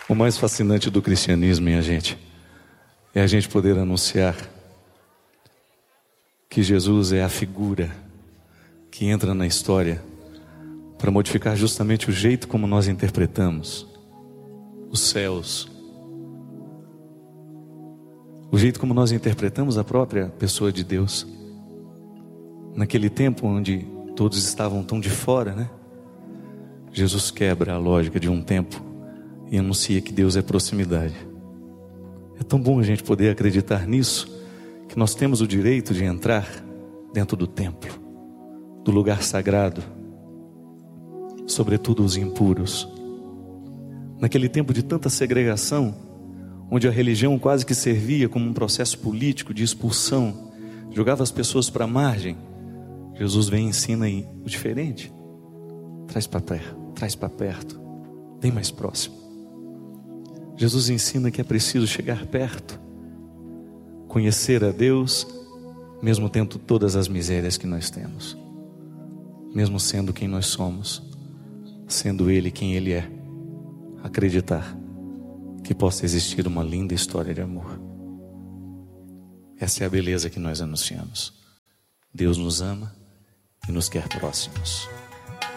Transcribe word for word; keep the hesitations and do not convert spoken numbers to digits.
O mais fascinante do cristianismo, minha gente, é a gente poder anunciar que Jesus é a figura que entra na história para modificar justamente o jeito como nós interpretamos os céus, o jeito como nós interpretamos a própria pessoa de Deus. Naquele tempo onde todos estavam tão de fora, né? Jesus quebra a lógica de um tempo e anuncia que Deus é proximidade. É tão bom a gente poder acreditar nisso, que nós temos o direito de entrar dentro do templo, do lugar sagrado, sobretudo os impuros. Naquele tempo de tanta segregação, onde a religião quase que servia como um processo político de expulsão, jogava as pessoas para a margem, Jesus vem e ensina aí o diferente. Traz para perto, traz para perto, bem mais próximo. Jesus ensina que é preciso chegar perto, conhecer a Deus, mesmo tendo todas as misérias que nós temos, mesmo sendo quem nós somos, sendo Ele quem Ele é, acreditar que possa existir uma linda história de amor. Essa é a beleza que nós anunciamos. Deus nos ama e nos quer próximos.